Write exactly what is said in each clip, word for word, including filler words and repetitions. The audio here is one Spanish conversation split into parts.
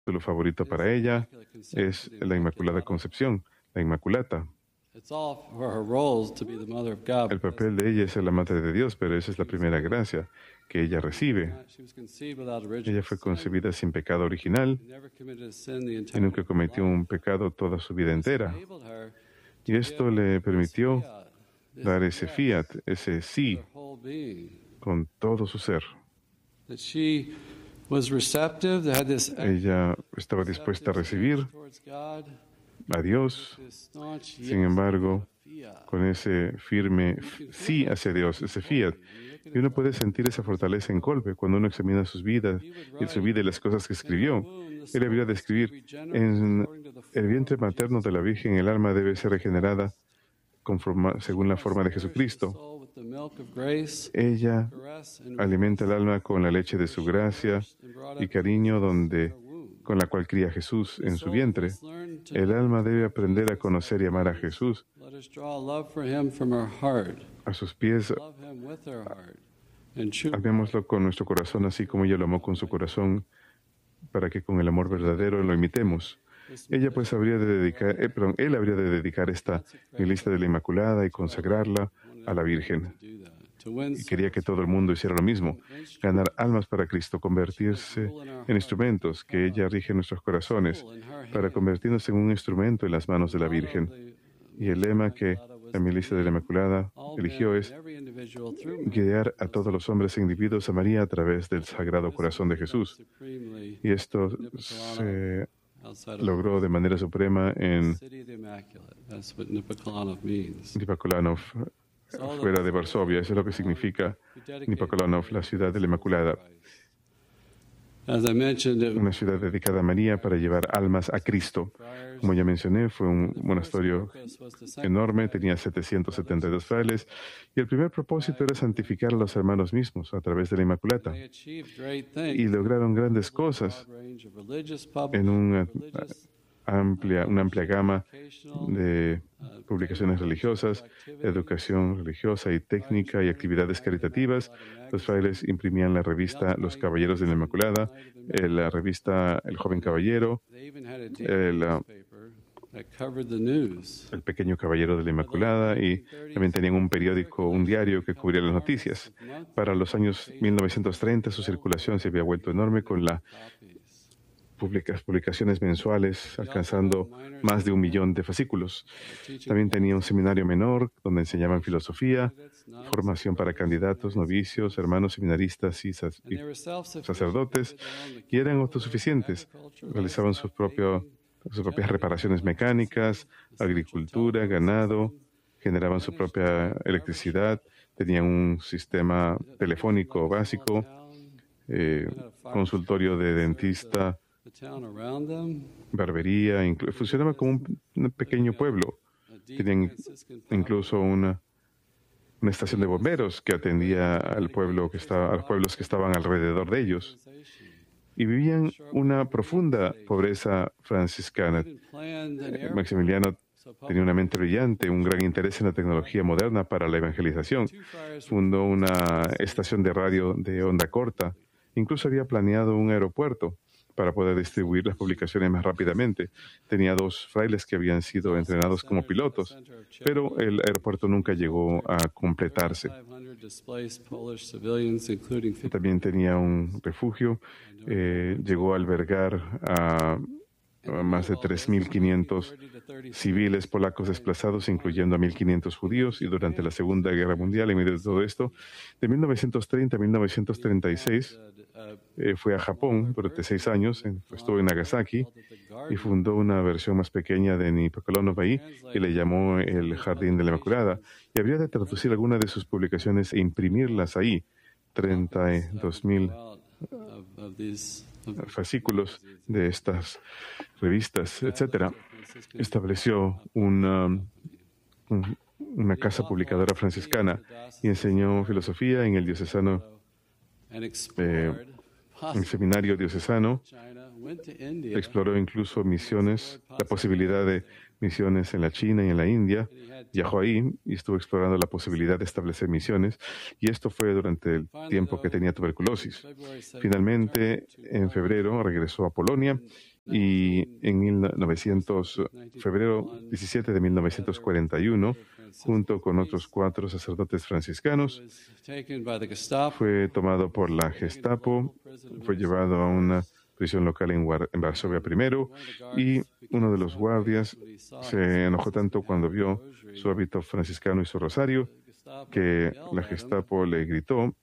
título favorito para ella es la Inmaculada Concepción, la Inmaculata. El papel de ella es ser la Madre de Dios, pero esa es la primera gracia que ella recibe. Ella fue concebida sin pecado original y nunca cometió un pecado toda su vida entera. Y esto le permitió dar ese fiat, ese sí, con todo su ser. Ella estaba dispuesta a recibir a Dios, sin embargo, con ese firme sí hacia Dios, ese fiat. Y uno puede sentir esa fortaleza en Kolbe cuando uno examina sus vidas y su vida y las cosas que escribió. Él habría de escribir: en el vientre materno de la Virgen el alma debe ser regenerada conforme, según la forma de Jesucristo. Ella alimenta el alma con la leche de su gracia y cariño donde, con la cual cría a Jesús en su vientre. El alma debe aprender a conocer y amar a Jesús. A sus pies, amémoslo con nuestro corazón, así como ella lo amó con su corazón, para que con el amor verdadero lo imitemos. Ella pues habría de dedicar, eh, perdón, él habría de dedicar esta lista de la Inmaculada y consagrarla a la Virgen. Y quería que todo el mundo hiciera lo mismo, ganar almas para Cristo, convertirse en instrumentos, que ella rige nuestros corazones, para convertirnos en un instrumento en las manos de la Virgen. Y el lema que la milista de la Inmaculada eligió es guiar a todos los hombres e individuos a María a través del Sagrado Corazón de Jesús. Y esto se logró de manera suprema en Nipakolanov, fuera de Varsovia. Eso es lo que significa Nipakolanov, la ciudad de la Inmaculada. Una ciudad dedicada a María para llevar almas a Cristo. Como ya mencioné, fue un monasterio enorme, tenía setecientos setenta y dos frailes, y el primer propósito era santificar a los hermanos mismos a través de la Inmaculata. Y lograron grandes cosas en una amplia, una amplia gama de publicaciones religiosas, educación religiosa y técnica y actividades caritativas. Los frailes imprimían la revista Los Caballeros de la Inmaculada, eh, la revista El Joven Caballero, el, uh, el Pequeño Caballero de la Inmaculada, y también tenían un periódico, un diario que cubría las noticias. Para los años mil novecientos treinta su circulación se había vuelto enorme con las publicaciones mensuales alcanzando más de un millón de fascículos. También tenía un seminario menor donde enseñaban filosofía, formación para candidatos, novicios, hermanos seminaristas y sacerdotes, y eran autosuficientes. Realizaban sus, propio, sus propias reparaciones mecánicas, agricultura, ganado, generaban su propia electricidad, tenían un sistema telefónico básico, eh, consultorio de dentista, barbería, funcionaba como un, un pequeño pueblo. Tenían incluso una, una estación de bomberos que atendía al pueblo que estaba, a los pueblos que estaban alrededor de ellos. Y vivían una profunda pobreza franciscana. Eh, Maximiliano tenía una mente brillante, un gran interés en la tecnología moderna para la evangelización. Fundó una estación de radio de onda corta. Incluso había planeado un aeropuerto para poder distribuir las publicaciones más rápidamente. Tenía dos frailes que habían sido entrenados como pilotos, pero el aeropuerto nunca llegó a completarse. También tenía un refugio, eh, llegó a albergar a, a más de tres mil quinientos civiles polacos desplazados, incluyendo a mil quinientos judíos, y durante la Segunda Guerra Mundial, en medio de todo esto, de mil novecientos treinta a mil novecientos treinta y seis, Eh, fue a Japón durante seis años, en, estuvo en Nagasaki y fundó una versión más pequeña de Nipakolanov ahí, que le llamó el Jardín de la Inmaculada, y habría de traducir algunas de sus publicaciones e imprimirlas ahí, treinta y dos mil fascículos de estas revistas, etcétera. Estableció una, un, una casa publicadora franciscana y enseñó filosofía en el diocesano Eh, el seminario diocesano. Exploró incluso misiones, la posibilidad de misiones en la China y en la India. Viajó ahí y estuvo explorando la posibilidad de establecer misiones, y esto fue durante el tiempo que tenía tuberculosis. Finalmente, en febrero, regresó a Polonia Y en mil novecientos, febrero diecisiete de mil novecientos cuarenta y uno, junto con otros cuatro sacerdotes franciscanos, fue tomado por la Gestapo, fue llevado a una prisión local en, War en Varsovia primero, y uno de los guardias se enojó tanto cuando vio su hábito franciscano y su rosario, que la Gestapo le gritó,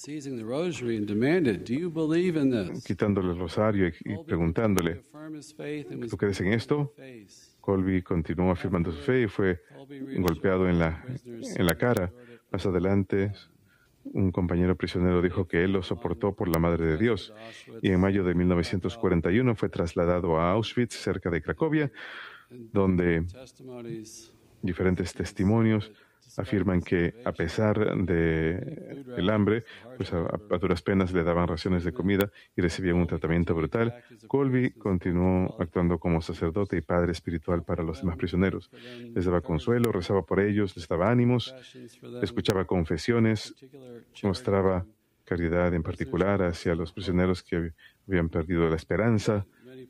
quitándole el rosario y, y preguntándole, ¿tú crees en esto? Colby continuó afirmando su fe y fue golpeado en la, en la cara. Más adelante, un compañero prisionero dijo que él lo soportó por la Madre de Dios, y en mayo de mil novecientos cuarenta y uno fue trasladado a Auschwitz, cerca de Cracovia, donde diferentes testimonios afirman que, a pesar de el hambre, pues a, a duras penas le daban raciones de comida y recibían un tratamiento brutal. Colby continuó actuando como sacerdote y padre espiritual para los demás prisioneros. Les daba consuelo, rezaba por ellos, les daba ánimos, escuchaba confesiones, mostraba caridad en particular hacia los prisioneros que habían perdido la esperanza.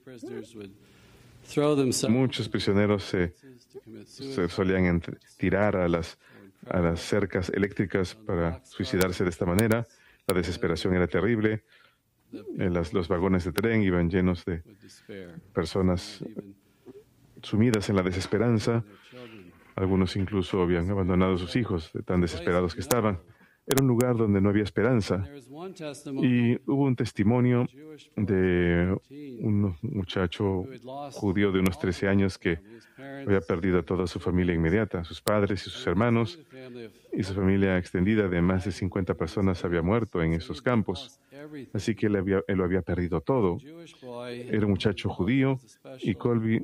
Muchos prisioneros se, se solían tirar a las, a las cercas eléctricas para suicidarse de esta manera. La desesperación era terrible. Las, los vagones de tren iban llenos de personas sumidas en la desesperanza. Algunos incluso habían abandonado a sus hijos, de tan desesperados que estaban. Era un lugar donde no había esperanza. Y hubo un testimonio de un muchacho judío de unos trece años que había perdido a toda su familia inmediata. Sus padres y sus hermanos y su familia extendida de más de cincuenta personas había muerto en esos campos. Así que él, había, él lo había perdido todo. Era un muchacho judío y Colby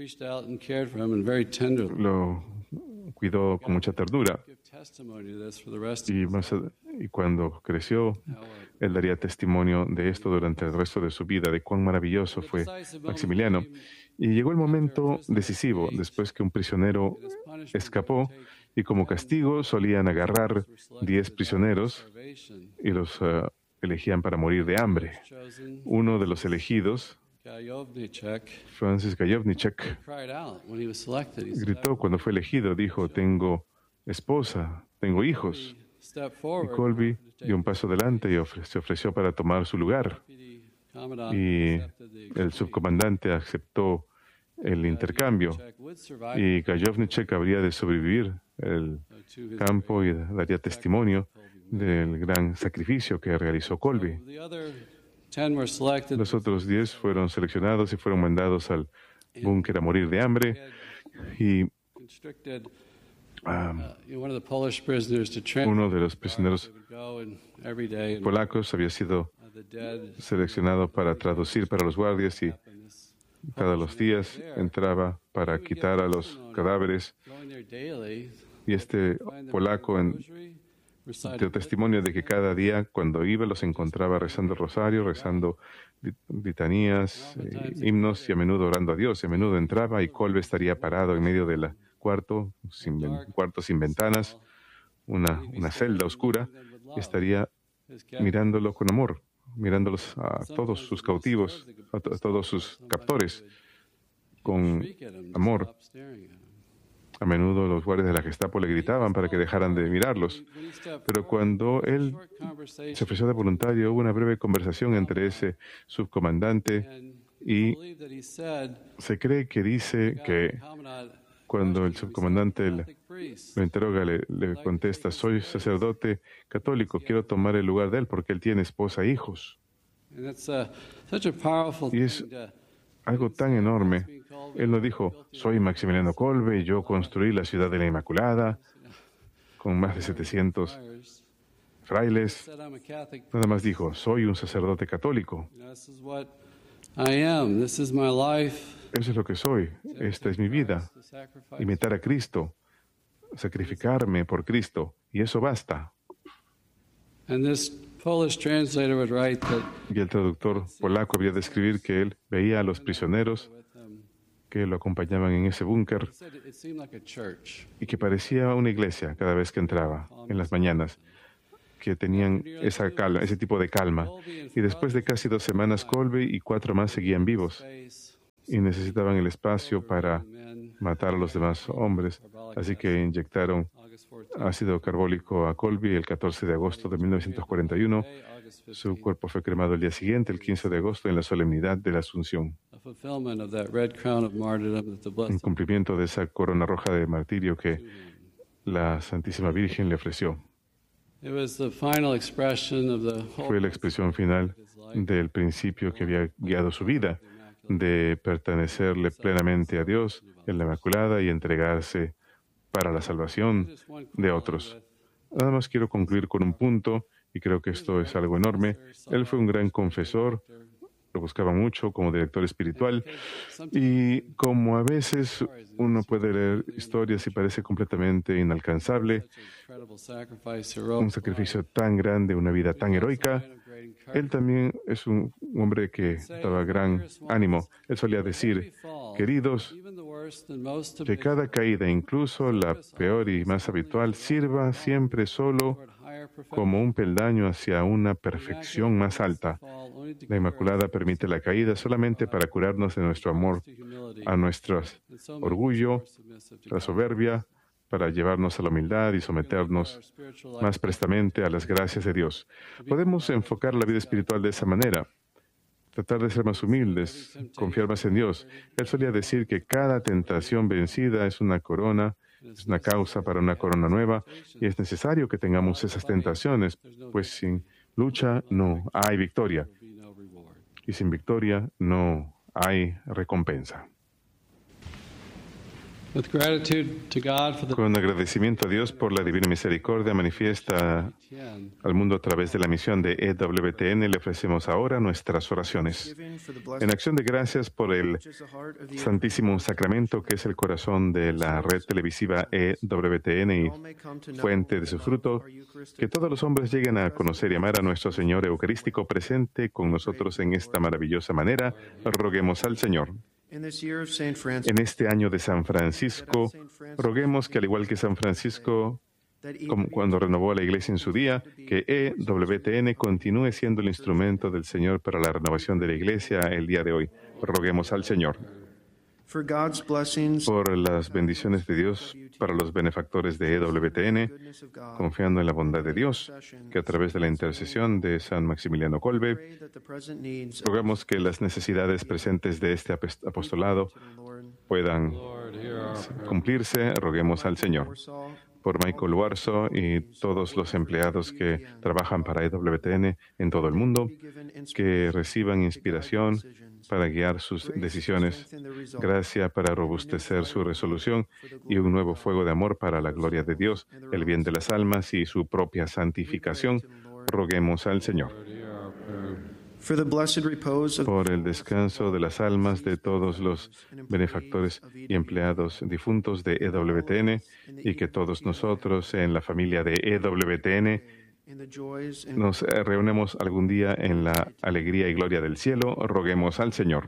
lo cuidó con mucha ternura. Y, más, y cuando creció, él daría testimonio de esto durante el resto de su vida, de cuán maravilloso fue Maximiliano. Y llegó el momento decisivo, después que un prisionero escapó, y como castigo solían agarrar diez prisioneros y los uh, elegían para morir de hambre. Uno de los elegidos, Francis Gajowniczek, gritó cuando fue elegido, dijo, tengo esposa, tengo hijos. Y Colby dio un paso adelante y ofre se ofreció para tomar su lugar. Y el subcomandante aceptó el intercambio. Y Gajowniczek habría de sobrevivir el campo y daría testimonio del gran sacrificio que realizó Colby. Los otros diez fueron seleccionados y fueron mandados al búnker a morir de hambre. Y Um, uno de los prisioneros polacos había sido seleccionado para traducir para los guardias y cada los días entraba para quitar a los cadáveres. Y este polaco en, dio testimonio de que cada día cuando iba los encontraba rezando el rosario, rezando litanías, eh, himnos y a menudo orando a Dios. Y a menudo entraba y Colby estaría parado en medio de la cuarto, sin, cuarto sin ventanas, una, una celda oscura, y estaría mirándolo con amor, mirándolos a todos sus cautivos, a, to, a todos sus captores, con amor. A menudo los guardias de la Gestapo le gritaban para que dejaran de mirarlos, pero cuando él se ofreció de voluntario, hubo una breve conversación entre ese subcomandante y se cree que dice que cuando el subcomandante le, lo interroga, le, le contesta, soy sacerdote católico, quiero tomar el lugar de él porque él tiene esposa e hijos. Y es algo tan enorme. Él no dijo, soy Maximiliano Kolbe, yo construí la ciudad de la Inmaculada con más de setecientos frailes. Nada más dijo, soy un sacerdote católico. Eso es lo que soy. Esta es mi vida. Imitar a Cristo, sacrificarme por Cristo, y eso basta. Y el traductor polaco había de escribir que él veía a los prisioneros que lo acompañaban en ese búnker y que parecía una iglesia cada vez que entraba en las mañanas, que tenían esa calma, ese tipo de calma. Y después de casi dos semanas, Kolbe y cuatro más seguían vivos. y necesitaban el espacio para matar a los demás hombres, así que inyectaron ácido carbólico a Colby el catorce de agosto de mil novecientos cuarenta y uno. Su cuerpo fue cremado el día siguiente, el quince de agosto, en la solemnidad de la Asunción, en cumplimiento de esa corona roja de martirio que la Santísima Virgen le ofreció. Fue la expresión final del principio que había guiado su vida, de pertenecerle plenamente a Dios en la Inmaculada y entregarse para la salvación de otros. Nada más quiero concluir con un punto, y creo que esto es algo enorme. Él fue un gran confesor, lo buscaba mucho como director espiritual, y como a veces uno puede leer historias y parece completamente inalcanzable, un sacrificio tan grande, una vida tan heroica, él también es un hombre que daba gran ánimo. Él solía decir: queridos, que cada caída, incluso la peor y más habitual, sirva siempre solo como un peldaño hacia una perfección más alta. La Inmaculada permite la caída solamente para curarnos de nuestro amor a nuestro orgullo, la soberbia, para llevarnos a la humildad y someternos más prestamente a las gracias de Dios. Podemos enfocar la vida espiritual de esa manera, tratar de ser más humildes, confiar más en Dios. Él solía decir que cada tentación vencida es una corona, es una causa para una corona nueva, y es necesario que tengamos esas tentaciones, pues sin lucha no hay victoria, y sin victoria no hay recompensa. Con agradecimiento a Dios por la divina misericordia manifiesta al mundo a través de la misión de E W T N, le ofrecemos ahora nuestras oraciones. En acción de gracias por el Santísimo Sacramento, que es el corazón de la red televisiva E W T N y fuente de su fruto, que todos los hombres lleguen a conocer y amar a nuestro Señor Eucarístico presente con nosotros en esta maravillosa manera, roguemos al Señor. En este año de San Francisco, roguemos que, al igual que San Francisco, como cuando renovó a la Iglesia en su día, que E W T N continúe siendo el instrumento del Señor para la renovación de la Iglesia el día de hoy. Roguemos al Señor. Por las bendiciones de Dios para los benefactores de E W T N, confiando en la bondad de Dios, que a través de la intercesión de San Maximiliano Kolbe, rogamos que las necesidades presentes de este apostolado puedan cumplirse. Roguemos al Señor. Por Michael Warso y todos los empleados que trabajan para E W T N en todo el mundo, que reciban inspiración para guiar sus decisiones, gracia para robustecer su resolución y un nuevo fuego de amor para la gloria de Dios, el bien de las almas y su propia santificación. Roguemos al Señor. Por el descanso de las almas de todos los benefactores y empleados difuntos de E W T N, y que todos nosotros en la familia de E W T N nos reunamos algún día en la alegría y gloria del cielo, roguemos al Señor.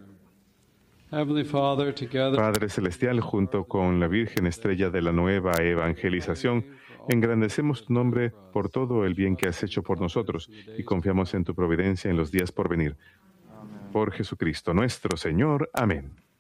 Padre Celestial, junto con la Virgen Estrella de la Nueva Evangelización, engrandecemos tu nombre por todo el bien que has hecho por nosotros y confiamos en tu providencia en los días por venir. Por Jesucristo nuestro Señor. Amén.